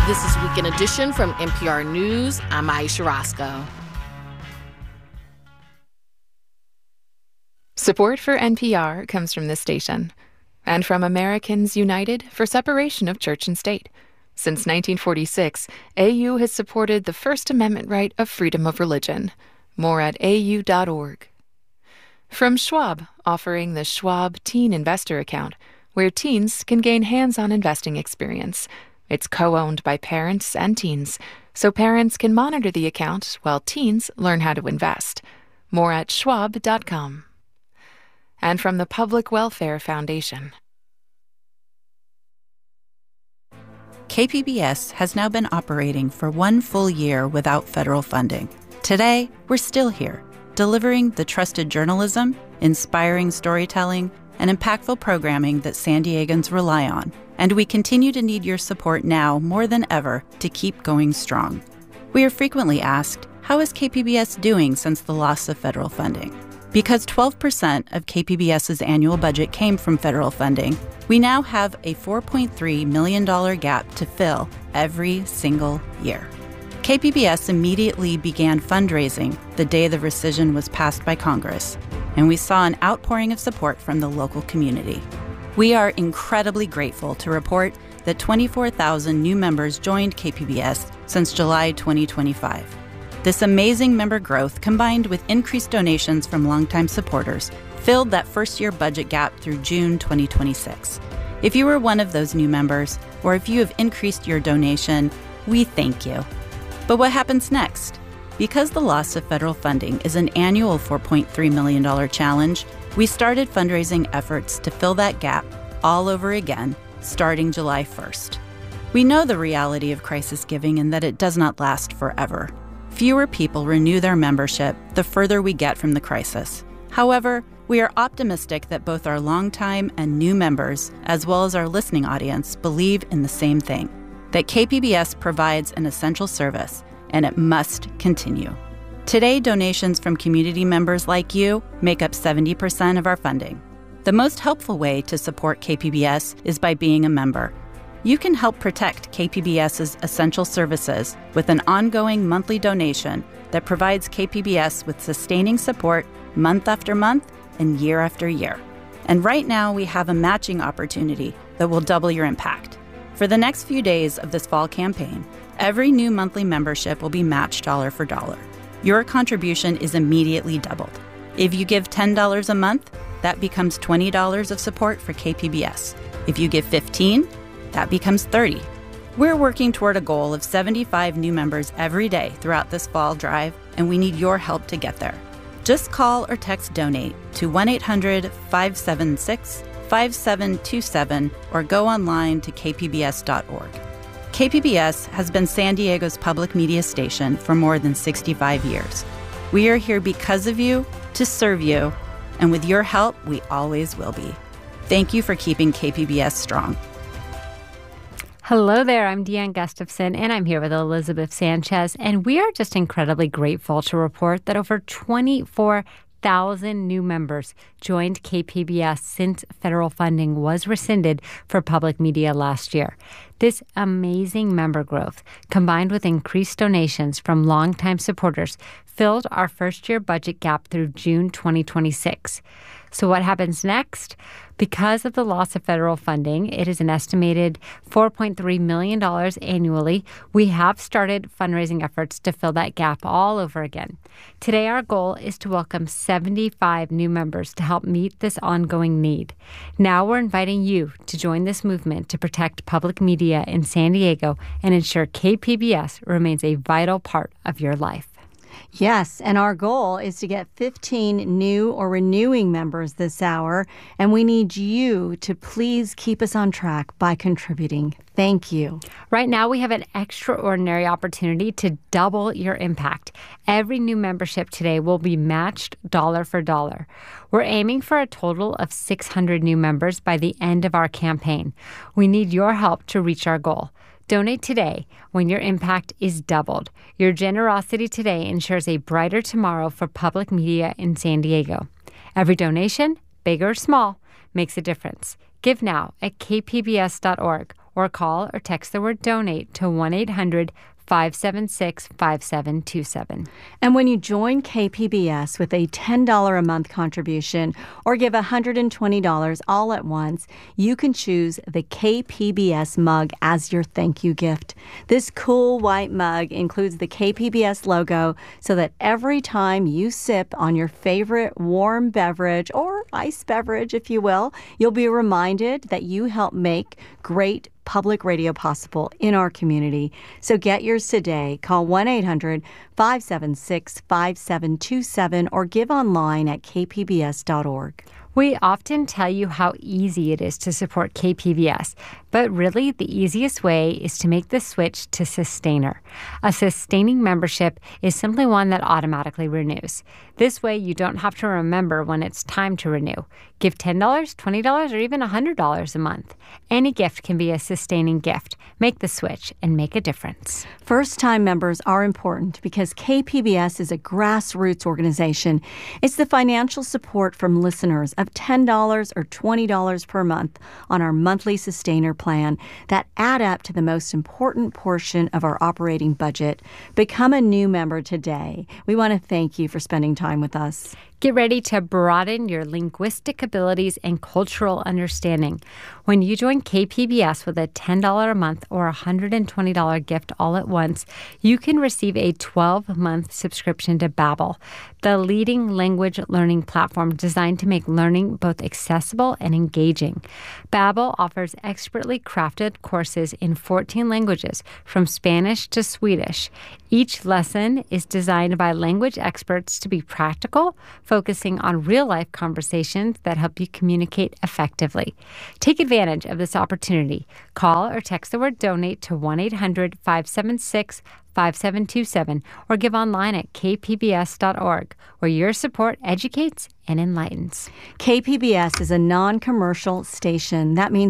This is Weekend Edition from NPR News. I'm Aisha Roscoe. Support for NPR comes from this station and from Americans United for Separation of Church and State. Since 1946, AU has supported the First Amendment right of freedom of religion. More at au.org. From Schwab, offering the Schwab Teen Investor Account, where teens can gain hands-on investing experience. It's co-owned by parents and teens, so parents can monitor the account while teens learn how to invest. More at schwab.com. And from the Public Welfare Foundation. KPBS has now been operating for 1 full year without federal funding. Today, we're still here, delivering the trusted journalism, inspiring storytelling, and impactful programming that San Diegans rely on. And we continue to need your support now more than ever to keep going strong. We are frequently asked, how is KPBS doing since the loss of federal funding? Because 12% of KPBS's annual budget came from federal funding, we now have a $4.3 million gap to fill every single year. KPBS immediately began fundraising the day the rescission was passed by Congress, and we saw an outpouring of support from the local community. We are incredibly grateful to report that 24,000 new members joined KPBS since July 2025. This amazing member growth, combined with increased donations from longtime supporters, filled that first-year budget gap through June 2026. If you were one of those new members, or if you have increased your donation, we thank you. But what happens next? Because the loss of federal funding is an annual $4.3 million challenge, we started fundraising efforts to fill that gap all over again, starting July 1st. We know the reality of crisis giving and that it does not last forever. Fewer people renew their membership the further we get from the crisis. However, we are optimistic that both our longtime and new members, as well as our listening audience, believe in the same thing, that KPBS provides an essential service, and it must continue. Today, donations from community members like you make up 70% of our funding. The most helpful way to support KPBS is by being a member. You can help protect KPBS's essential services with an ongoing monthly donation that provides KPBS with sustaining support month after month and year after year. And right now, we have a matching opportunity that will double your impact. For the next few days of this fall campaign, every new monthly membership will be matched dollar for dollar. Your contribution is immediately doubled. If you give $10 a month, that becomes $20 of support for KPBS. If you give $15, that becomes $30. We're working toward a goal of 75 new members every day throughout this fall drive, and we need your help to get there. Just call or text DONATE to 1-800-576-5727 or go online to kpbs.org. KPBS has been San Diego's public media station for more than 65 years. We are here because of you, to serve you, and with your help, we always will be. Thank you for keeping KPBS strong. Hello there, I'm Deanne Gustafson, and I'm here with Elizabeth Sanchez, and we are just incredibly grateful to report that over 24,000 new members joined KPBS since federal funding was rescinded for public media last year. This amazing member growth, combined with increased donations from longtime supporters, filled our first-year budget gap through June 2026. So what happens next? Because of the loss of federal funding, it is an estimated $4.3 million annually. We have started fundraising efforts to fill that gap all over again. Today, our goal is to welcome 75 new members to help meet this ongoing need. Now we're inviting you to join this movement to protect public media in San Diego and ensure KPBS remains a vital part of your life. Yes, and our goal is to get 15 new or renewing members this hour, and we need you to please keep us on track by contributing. Thank you. Right now, we have an extraordinary opportunity to double your impact. Every new membership today will be matched dollar for dollar. We're aiming for a total of 600 new members by the end of our campaign. We need your help to reach our goal. Donate today when your impact is doubled. Your generosity today ensures a brighter tomorrow for public media in San Diego. Every donation, big or small, makes a difference. Give now at kpbs.org or call or text the word donate to 1-800-576-5727. And when you join KPBS with a $10 a month contribution or give $120 all at once, you can choose the KPBS mug as your thank you gift. This cool white mug includes the KPBS logo so that every time you sip on your favorite warm beverage or iced beverage, if you will, you'll be reminded that you help make great public radio possible in our community. So get yours today. Call 1-800-576-5727 or give online at kpbs.org. We often tell you how easy it is to support KPBS, but really the easiest way is to make the switch to Sustainer. A sustaining membership is simply one that automatically renews. This way you don't have to remember when it's time to renew. Give $10, $20, or even $100 a month. Any gift can be a sustaining gift. Make the switch and make a difference. First-time members are important because KPBS is a grassroots organization. It's the financial support from listeners of $10 or $20 per month on our monthly Sustainer plan that add up to the most important portion of our operating budget. Become a new member today. We want to thank you for spending time with us. Get ready to broaden your linguistic abilities and cultural understanding. When you join KPBS with a $10 a month or $120 gift all at once, you can receive a 12-month subscription to Babbel, the leading language learning platform designed to make learning both accessible and engaging. Babbel offers expertly crafted courses in 14 languages, from Spanish to Swedish. Each lesson is designed by language experts to be practical, focusing on real-life conversations that help you communicate effectively. Take advantage of this opportunity. Call or text the word donate to 1-800-576-5727 or give online at kpbs.org, where your support educates and enlightens. KPBS is a non-commercial station. That means